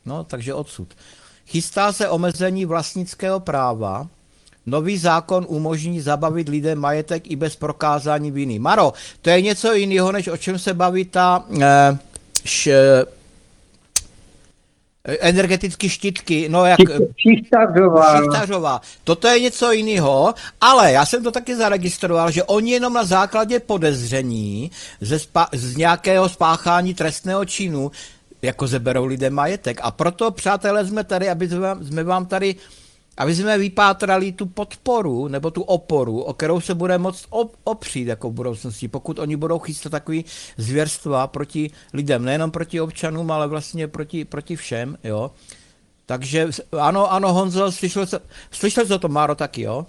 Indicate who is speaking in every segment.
Speaker 1: No, takže odsud. Chystá se omezení vlastnického práva. Nový zákon umožní zabavit lidem majetek i bez prokázání viny. Maro, to je něco jiného, než o čem se baví ta energetické štítky, no jak Šichtařová. Toto je něco jiného, ale já jsem to taky zaregistroval, že oni jenom na základě podezření z nějakého spáchání trestného činu jako zeberou lidem majetek. A proto, přátelé, jsme tady, aby jsme vypátrali tu podporu nebo tu oporu, o kterou se bude moct opřít jako v budoucnosti, pokud oni budou chystat takový zvěrstva proti lidem, nejenom proti občanům, ale vlastně proti všem, jo. Takže ano, Honzo, slyšel jsi to, Máro, taky, jo?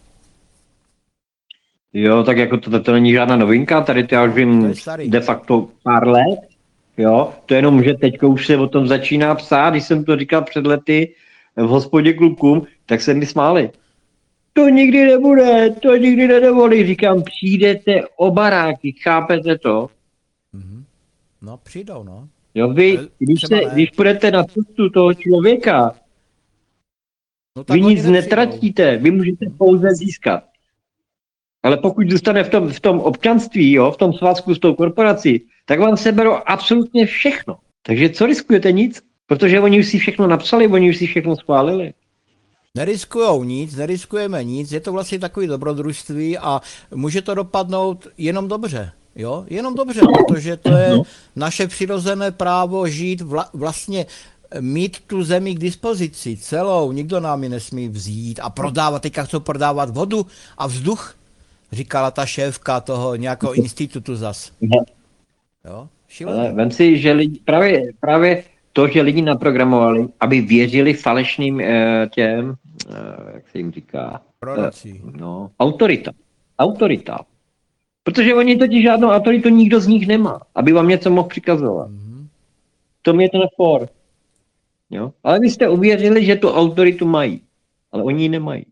Speaker 2: Jo, tak jako to není žádná novinka, tady to já už vím de facto pár let, jo, to jenom, že teďka už se o tom začíná psát, když jsem to říkal před lety v hospodě klukům, tak se mi smáli. To nikdy nebude, to nikdy nedovolí. Říkám, přijdete o baráky, chápete to?
Speaker 1: No, přijdou, no.
Speaker 2: Jo, vy, když půjdete na cestu toho člověka, no, vy nic netratíte, vy můžete pouze získat. Ale pokud zůstane v tom občanství, jo, v tom svazku s tou korporací, tak vám seberou absolutně všechno. Takže co riskujete? Nic? Protože oni už si všechno napsali, oni už si všechno schválili.
Speaker 1: Neriskujeme nic, je to vlastně takový dobrodružství a může to dopadnout jenom dobře, jo? Jenom dobře, protože to je naše přirozené právo žít, vlastně mít tu zemi k dispozici celou, nikdo nám ji nesmí vzít a prodávat, teďka chcou prodávat vodu a vzduch, říkala ta šéfka toho nějakého institutu zas. Jo?
Speaker 2: Ale vem si, že lidi, právě to, že lidi naprogramovali, aby věřili falešným těm, jak se jim říká, autorita. Protože oni totiž žádnou autoritu nikdo z nich nemá, aby vám něco mohl přikazovat. To je ten for. Jo? Ale vy jste uvěřili, že tu autoritu mají, ale oni ji nemají.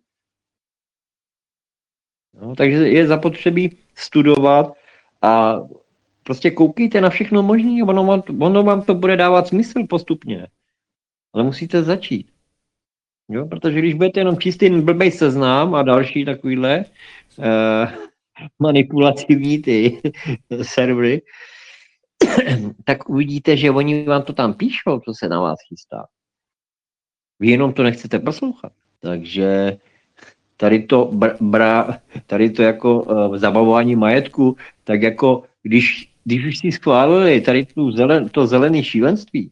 Speaker 2: No, takže je zapotřebí studovat a prostě koukejte na všechno možné, ono vám to bude dávat smysl postupně. Ale musíte začít. Jo? Protože když budete jenom čistý blbej seznám a další takovýhle manipulativní ty servery, tak uvidíte, že oni vám to tam píšou, co se na vás chystá. Vy jenom to nechcete poslouchat. Takže tady to jako zabavování majetku, tak jako když už si schválili tady to zelené šílenství,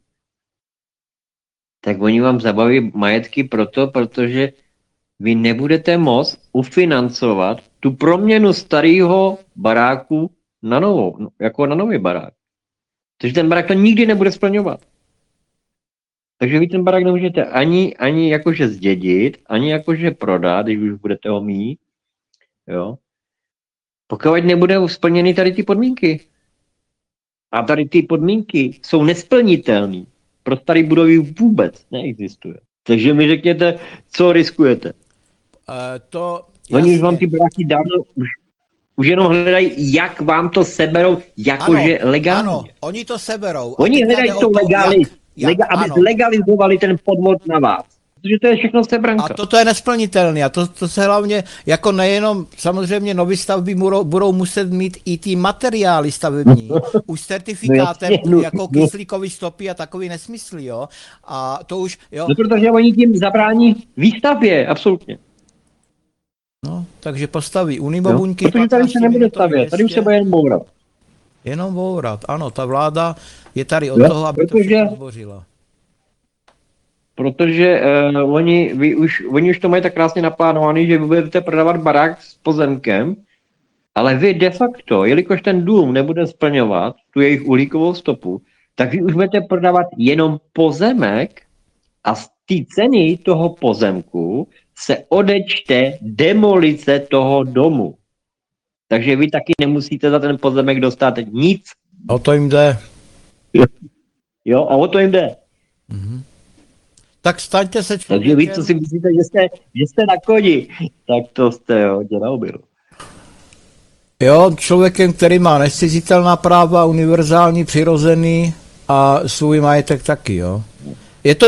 Speaker 2: tak oni vám zabaví majetky protože vy nebudete moct ufinancovat tu proměnu starého baráku na novou, jako na nový barák. Takže ten barák to nikdy nebude splňovat. Takže vy ten barák nemůžete ani jakože zdědit, ani jakože prodat, když už budete ho mít. Jo. Pokud nebudou splněny tady ty podmínky. A tady ty podmínky jsou nesplnitelné. Pro staré budovy vůbec neexistuje. Takže mi řekněte, co riskujete. Oni už vám ty baráky dávno už jenom hledají, jak vám to seberou, jakože legálně. Ano,
Speaker 1: oni to seberou.
Speaker 2: Oni hledají to legálně. Aby zlegalizovali ten podvod na vás. Protože to je všechno sebranka.
Speaker 1: A toto je nesplnitelné. A to se hlavně, jako nejenom, samozřejmě nový stavby budou muset mít i ty materiály stavební. Už certifikátem, jako kyslíkový stopy a takový nesmysly, jo. A to už, jo.
Speaker 2: No, protože oni tím zabrání výstavbě, absolutně.
Speaker 1: No, takže postaví unimobuňky.
Speaker 2: Protože tady se nebude stavět, tady už se bude jen bourat.
Speaker 1: Jenom bourat, ano, ta vláda je tady od toho, aby to všechno zbořila.
Speaker 2: Protože oni už to mají tak krásně naplánovaný, že vy budete prodávat barák s pozemkem, ale vy de facto, jelikož ten dům nebude splňovat tu jejich uhlíkovou stopu, tak vy už budete prodávat jenom pozemek a z té ceny toho pozemku se odečte demolice toho domu. Takže vy taky nemusíte za ten pozemek dostat nic.
Speaker 1: O to jim jde.
Speaker 2: Jo, a o to jim jde.
Speaker 1: Tak staňte se člověkem.
Speaker 2: Takže vy, co si myslíte, že jste na koni, tak to jste hodně naobil.
Speaker 1: Jo, člověkem, který má nezcizitelná práva, univerzální, přirozený a svůj majetek taky, jo.